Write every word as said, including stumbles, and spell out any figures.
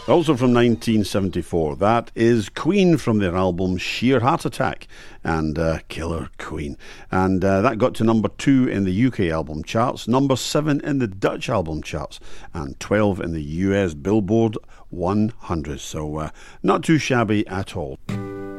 Also from nineteen seventy-four, that is Queen from their album Sheer Heart Attack, and uh, Killer Queen. And uh, that got to number two in the U K album charts, number seven in the Dutch album charts, and twelve in the U S Billboard one hundred. So uh, not too shabby at all.